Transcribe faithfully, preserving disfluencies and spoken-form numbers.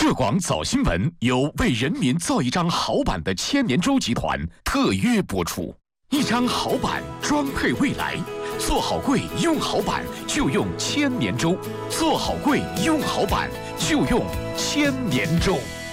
浙广早新闻由为人民造一张好版的千年舟集团特约播出。一张好版装配未来，做好柜用好版就用千年舟，做好柜用好版就用千年舟。